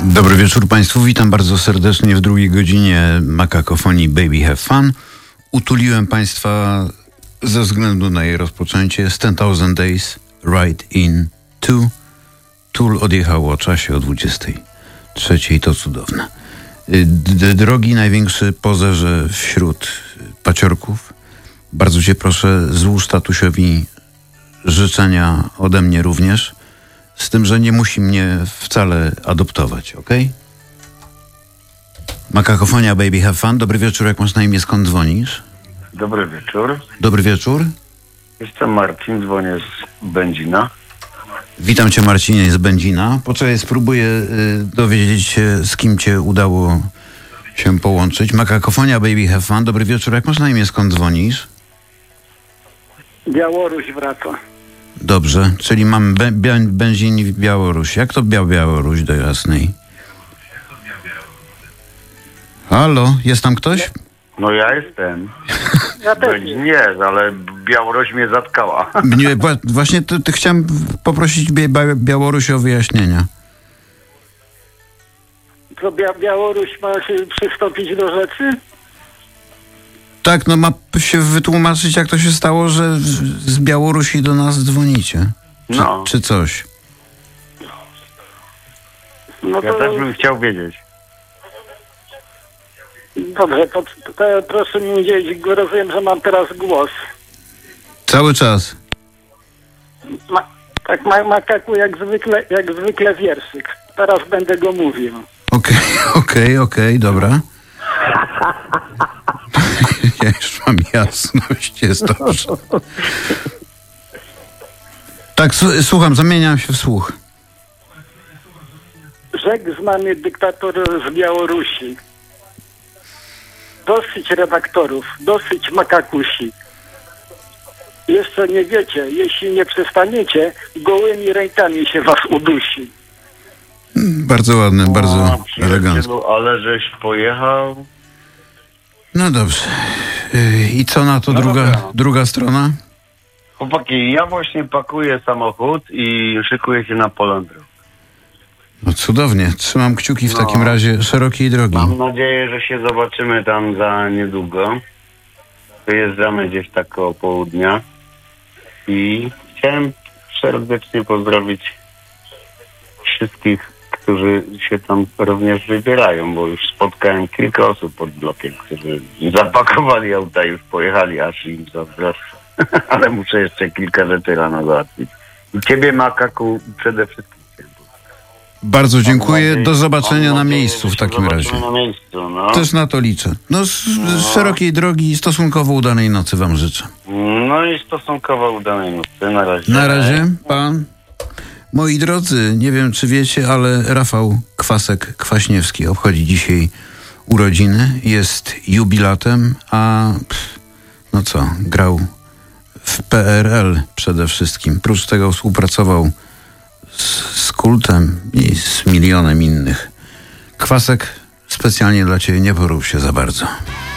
Dobry wieczór Państwu, witam bardzo serdecznie w drugiej godzinie Makakofonii Baby Have Fun. Utuliłem Państwa ze względu na jej rozpoczęcie z 10,000 Days Right In 2. Tool odjechał o czasie o 23:00, to cudowne. Drogi największy pozerze wśród paciorków, bardzo Cię proszę, złóż tatusiowi życzenia ode mnie również, z tym, że nie musi mnie wcale adoptować, ok? Makakofonia Baby Have Fun. Dobry wieczór, jak masz na imię, skąd dzwonisz? Dobry wieczór. Dobry wieczór. Jestem Marcin, dzwonię z Będzina. Witam Cię, Marcinie, z Będzina. Poczekaj, spróbuję dowiedzieć się, z kim Cię udało się połączyć. Makakofonia Baby Have Fun. Dobry wieczór, jak masz na imię, skąd dzwonisz? Białoruś wraca. Dobrze, czyli mamy Będzin i Białoruś. Jak to Białoruś do jasnej? Halo, jest tam ktoś? No ja jestem. Ja też Będzin jest, ale Białoruś mnie zatkała. Nie, właśnie to chciałem poprosić Białoruś o wyjaśnienia. To Białoruś ma się przystąpić do rzeczy? Tak, no ma się wytłumaczyć, jak to się stało, że z Białorusi do nas dzwonicie. Czy coś. No Ja to też bym chciał wiedzieć. dobrze, to proszę mi udzielić, rozumiem, że mam teraz głos. Cały czas. Makaku jak zwykle wierszyk. Teraz będę go mówił. Okej, dobra. Ja już mam jasność, jest dobrze. Tak, słucham, zamieniam się w słuch. Rzekł znany dyktator z Białorusi. Dosyć redaktorów, dosyć makakusi. Jeszcze nie wiecie, jeśli nie przestaniecie, gołymi rękami się was udusi. Bardzo ładne, bardzo elegancko. Ale żeś pojechał. No dobrze. I co na to druga strona? Chłopaki, ja właśnie pakuję samochód i szykuję się na Polandrę. No cudownie. Trzymam kciuki w takim razie szerokiej drogi. Mam nadzieję, że się zobaczymy tam za niedługo. Wyjeżdżamy gdzieś tak koło południa. I chciałem serdecznie pozdrowić wszystkich, którzy się tam również wybierają, bo już spotkałem kilka osób pod blokiem, którzy zapakowali auta, już pojechali, aż im zazdroszczę. Ale muszę jeszcze kilka rzeczy rano załatwić. I ciebie, Makaku, przede wszystkim. Bardzo dziękuję. Do zobaczenia na miejscu w takim razie. Na miejscu, no. Też na to liczę. No, z szerokiej drogi i stosunkowo udanej nocy wam życzę. No i stosunkowo udanej nocy. Na razie. Na razie, pan. Moi drodzy, nie wiem, czy wiecie, ale Rafał Kwasek-Kwaśniewski obchodzi dzisiaj urodziny. Jest jubilatem, a no co, grał w PRL przede wszystkim. Prócz tego współpracował z Kultem i z milionem innych. Kwasek specjalnie dla Ciebie nie poruszył się za bardzo.